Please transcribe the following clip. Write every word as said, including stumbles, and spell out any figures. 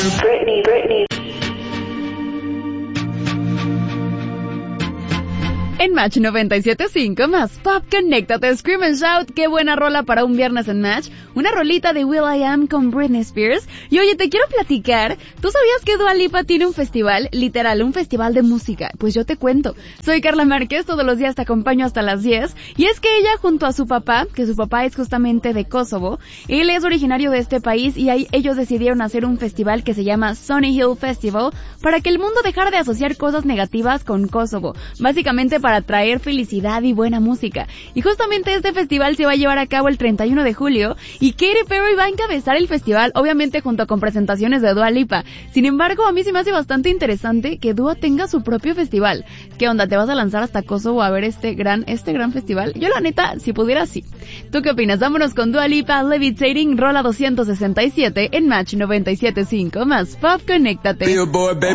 Britney, Britney. En Match noventa y siete punto cinco, más pop, conéctate, Scream and Shout, qué buena rola para un viernes en Match, una rolita de Will I Am con Britney Spears. Y oye, te quiero platicar, ¿tú sabías que Dua Lipa tiene un festival, literal, un festival de música? Pues yo te cuento, soy Carla Márquez, todos los días te acompaño hasta las diez, y es que ella junto a su papá, que su papá es justamente de Kosovo, él es originario de este país y ahí ellos decidieron hacer un festival que se llama Sunny Hill Festival para que el mundo dejara de asociar cosas negativas con Kosovo, básicamente para para traer felicidad y buena música. Y justamente este festival se va a llevar a cabo el treinta y uno de julio y Katy Perry va a encabezar el festival, obviamente junto con presentaciones de Dua Lipa. Sin embargo, a mí se me hace bastante interesante que Dua tenga su propio festival. ¿Qué onda? ¿Te vas a lanzar hasta Kosovo a ver este gran, este gran festival? Yo la neta, si pudiera, sí. ¿Tú qué opinas? Vámonos con Dua Lipa, Levitating, rola doscientos sesenta y siete en Match noventa y siete punto cinco, más pop, conéctate.